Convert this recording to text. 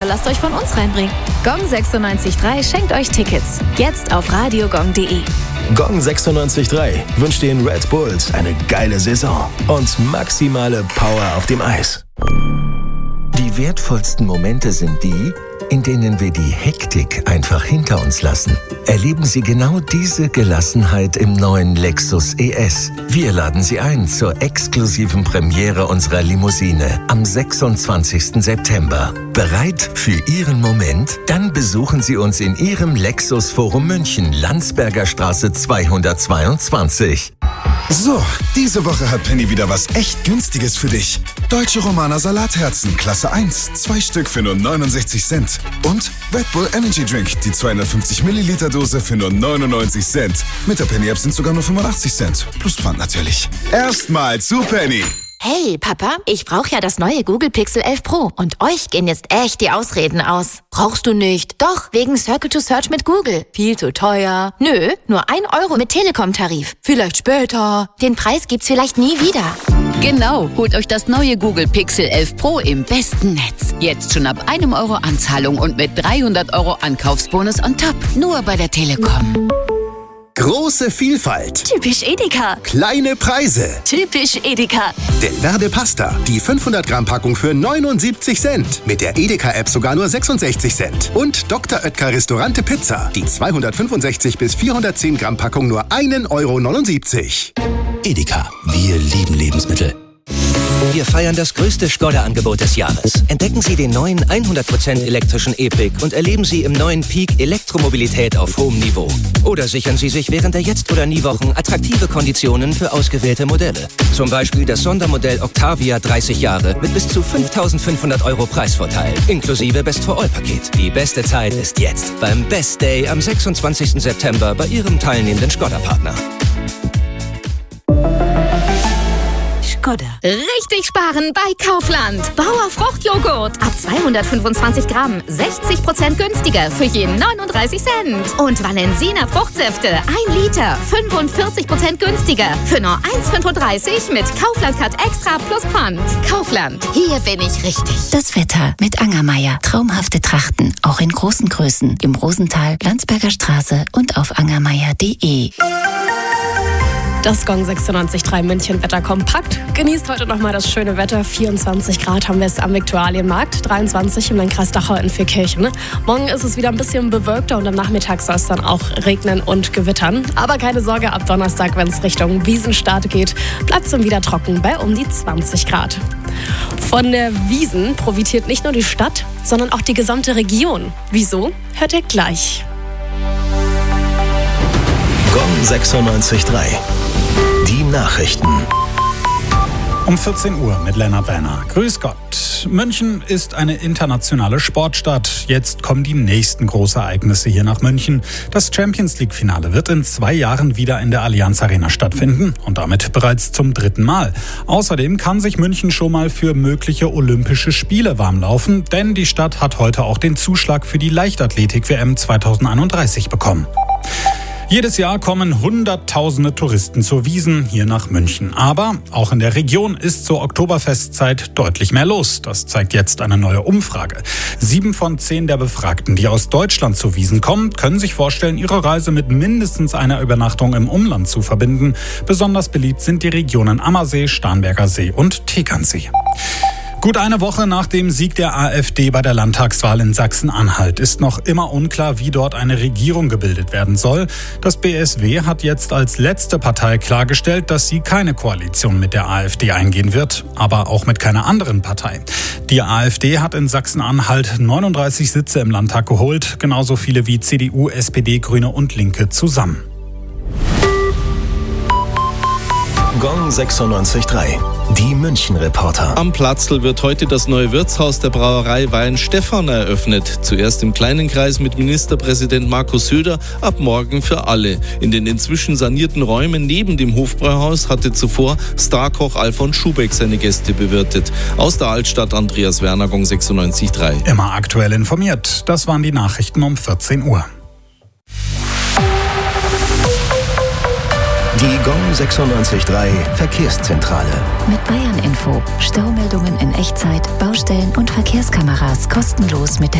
lasst euch von uns reinbringen. Gong 96.3 schenkt euch Tickets. Jetzt auf radiogong.de. Gong 96.3 wünscht den Red Bulls eine geile Saison und maximale Power auf dem Eis. Die wertvollsten Momente sind die, in denen wir die Hektik einfach hinter uns lassen. Erleben Sie genau diese Gelassenheit im neuen Lexus ES. Wir laden Sie ein zur exklusiven Premiere unserer Limousine am 26. September. Bereit für Ihren Moment? Dann besuchen Sie uns in Ihrem Lexus Forum München, Landsberger Straße 222. So, diese Woche hat Penny wieder was echt Günstiges für dich. Deutsche Romaner Salatherzen, Klasse 1, 2 Stück für nur 69 Cent. Und Red Bull Energy Drink, die 250 Milliliter Dose für nur 99 Cent. Mit der Penny App sind sogar nur 85 Cent. Plus Pfand natürlich. Erstmal zu Penny. Hey, Papa, ich brauche ja das neue Google Pixel 11 Pro. Und euch gehen jetzt echt die Ausreden aus. Brauchst du nicht? Doch, wegen Circle to Search mit Google. Viel zu teuer. Nö, nur 1 Euro mit Telekom-Tarif. Vielleicht später. Den Preis gibt's vielleicht nie wieder. Genau, holt euch das neue Google Pixel 11 Pro im besten Netz. Jetzt schon ab 1 Euro Anzahlung und mit 300 Euro Ankaufsbonus on top. Nur bei der Telekom. Große Vielfalt. Typisch Edeka. Kleine Preise. Typisch Edeka. Delverde Pasta. Die 500 Gramm Packung für 79 Cent. Mit der Edeka-App sogar nur 66 Cent. Und Dr. Oetker Restaurante Pizza. Die 265 bis 410 Gramm Packung nur 1,79 Euro. Edeka. Wir lieben Lebensmittel. Wir feiern das größte Skoda-Angebot des Jahres. Entdecken Sie den neuen 100% elektrischen E-Pick und erleben Sie im neuen Peak Elektromobilität auf hohem Niveau. Oder sichern Sie sich während der Jetzt- oder Nie-Wochen attraktive Konditionen für ausgewählte Modelle. Zum Beispiel das Sondermodell Octavia 30 Jahre mit bis zu 5.500 Euro Preisvorteil, inklusive Best-for-All-Paket. Die beste Zeit ist jetzt beim Best Day am 26. September bei Ihrem teilnehmenden Skoda-Partner. Richtig sparen bei Kaufland. Bauer Fruchtjoghurt. Ab 225 Gramm. 60% günstiger für je 39 Cent. Und Valensina Fruchtsäfte. 1 Liter. 45% günstiger. Für nur 1,35 mit Kaufland-Card Extra plus Pfand. Kaufland. Hier bin ich richtig. Das Wetter mit Angermeier. Traumhafte Trachten. Auch in großen Größen. Im Rosental, Landsberger Straße und auf angermeier.de. Das Gong 96.3 München Wetter kompakt. Genießt heute nochmal das schöne Wetter. 24 Grad haben wir es am Viktualienmarkt, 23 im Landkreis Dachau in Vierkirchen. Morgen ist es wieder ein bisschen bewölkter und am Nachmittag soll es dann auch regnen und gewittern. Aber keine Sorge, ab Donnerstag, wenn es Richtung Wiesenstart geht, bleibt es dann wieder trocken bei um die 20 Grad. Von der Wiesn profitiert nicht nur die Stadt, sondern auch die gesamte Region. Wieso? Hört ihr gleich. Gong 96.3. Die Nachrichten. Um 14 Uhr mit Lennart Werner. Grüß Gott. München ist eine internationale Sportstadt. Jetzt kommen die nächsten Großereignisse hier nach München. Das Champions-League-Finale wird in 2 Jahren wieder in der Allianz Arena stattfinden und damit bereits zum 3. Mal. Außerdem kann sich München schon mal für mögliche Olympische Spiele warmlaufen, denn die Stadt hat heute auch den Zuschlag für die Leichtathletik-WM 2031 bekommen. Jedes Jahr kommen Hunderttausende Touristen zur Wiesn hier nach München. Aber auch in der Region ist zur Oktoberfestzeit deutlich mehr los. Das zeigt jetzt eine neue Umfrage. 7 von 10 der Befragten, die aus Deutschland zur Wiesn kommen, können sich vorstellen, ihre Reise mit mindestens einer Übernachtung im Umland zu verbinden. Besonders beliebt sind die Regionen Ammersee, Starnberger See und Tegernsee. Gut eine Woche nach dem Sieg der AfD bei der Landtagswahl in Sachsen-Anhalt ist noch immer unklar, wie dort eine Regierung gebildet werden soll. Das BSW hat jetzt als letzte Partei klargestellt, dass sie keine Koalition mit der AfD eingehen wird, aber auch mit keiner anderen Partei. Die AfD hat in Sachsen-Anhalt 39 Sitze im Landtag geholt, genauso viele wie CDU, SPD, Grüne und Linke zusammen. Gong 96.3. Die München-Reporter. Am Platzl wird heute das neue Wirtshaus der Brauerei Weinstefan eröffnet. Zuerst im kleinen Kreis mit Ministerpräsident Markus Söder, ab morgen für alle. In den inzwischen sanierten Räumen neben dem Hofbräuhaus hatte zuvor Starkoch Alfons Schubeck seine Gäste bewirtet. Aus der Altstadt Andreas Werner, Gong 96.3. Immer aktuell informiert. Das waren die Nachrichten um 14 Uhr. Die Gong 96.3 Verkehrszentrale. Mit Bayern Info. Staumeldungen in Echtzeit, Baustellen und Verkehrskameras kostenlos mit der